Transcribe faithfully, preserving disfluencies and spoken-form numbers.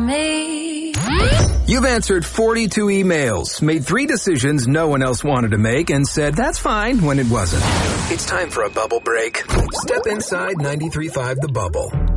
me. You've answered forty-two emails, made three decisions no one else wanted to make, and said that's fine when it wasn't. It's time for a bubble break. Step inside ninety-three point five The Bubble.